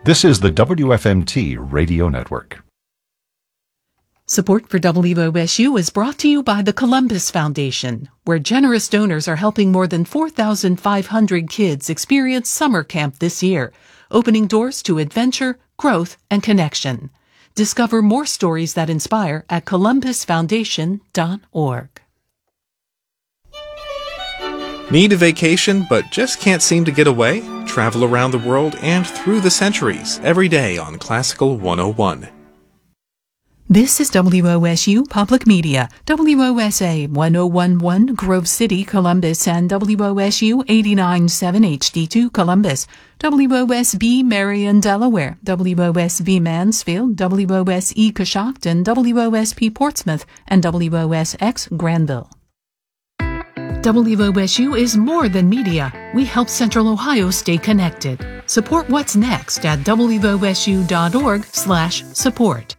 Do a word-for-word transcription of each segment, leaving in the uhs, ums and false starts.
This is the W F M T Radio Network. Support for W O S U is brought to you by the Columbus Foundation, where generous donors are helping more than four thousand five hundred kids experience summer camp this year, opening doors to adventure, growth, and connection. Discover more stories that inspire at columbus foundation dot org. Need a vacation but just can't seem to get away? Travel around the world and through the centuries every day on Classical one oh one. This is W O S U Public Media, W O S A one oh one point one Grove City, Columbus, and W O S U eighty-nine point seven H D two Columbus, W O S B Marion, Delaware, W O S V Mansfield, W O S E Coshocton, W O S P Portsmouth, and W O S X Granville. W O S U is more than media. We help Central Ohio stay connected. Support what's next at W O S U dot org slash support.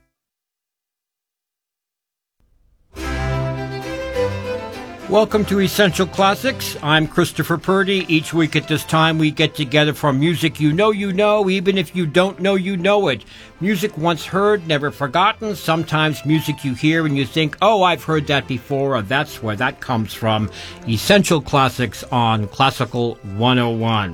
Welcome to Essential Classics. I'm Christopher Purdy. Each week at this time, we get together for music you know you know, even if you don't know you know it. Music once heard, never forgotten. Sometimes music you hear and you think, oh, I've heard that before, or that's where that comes from. Essential Classics on Classical one oh one.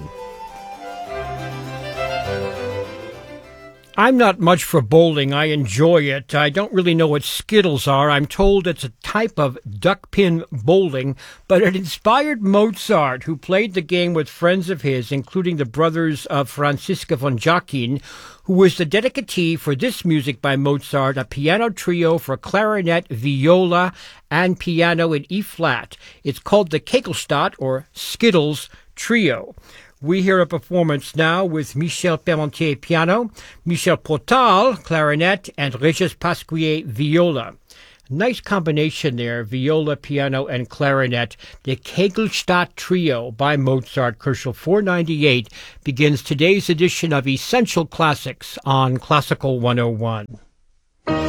I'm not much for bowling. I enjoy it. I don't really know what Skittles are. I'm told it's a type of duckpin bowling, but it inspired Mozart, who played the game with friends of his, including the brothers of Francisca von Jacquin, who was the dedicatee for this music by Mozart, a piano trio for clarinet, viola, and piano in E-flat. It's called the Kegelstadt, or Skittles, Trio. We hear a performance now with Michel Parmentier piano, Michel Portal clarinet, and Régis Pasquier viola. Nice combination there, viola, piano, and clarinet. The Kegelstadt Trio by Mozart, Kerschel four ninety-eight, begins today's edition of Essential Classics on Classical one oh one.